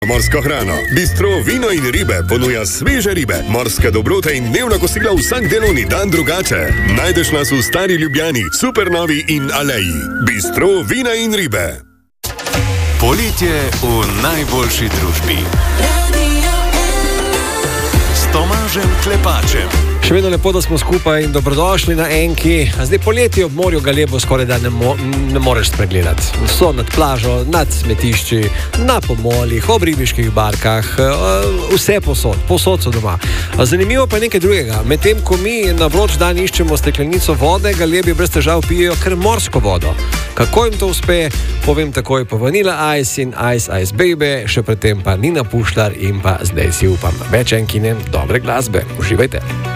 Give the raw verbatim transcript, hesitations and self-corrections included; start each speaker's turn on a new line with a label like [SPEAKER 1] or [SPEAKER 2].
[SPEAKER 1] Morska hrana. Bistro vino in ribe ponuja sveže ribe, morske dobrote in dnevna kosila vsak delovni dan drugače. Najdeš nas v Stari Ljubljani, Supernovi in Aleji. Bistro vina in ribe.
[SPEAKER 2] Poletje v najboljši družbi. S Tomažem Klepačem.
[SPEAKER 3] Še vedno lepo, da smo skupaj in dobrodošli na Enki. Zdaj poletje ob morju Galebo skoraj da ne, mo ne moreš spregledati. So nad plažo, nad smetišči, na pomolih, ob ribiških barkah, vse posod, posod so doma. Zanimivo pa je nekaj drugega. Medtem ko mi na vroč dan iščemo steklenico vode, Galebi brez težav pijejo kar morsko vodo. Kako jim to uspe, povem takoj po Vanilla Ice in Ice Ice Baby, še predtem pa Nina Pušlar in pa Zdaj si upam. Več Enkine, dobre glasbe. Uživajte.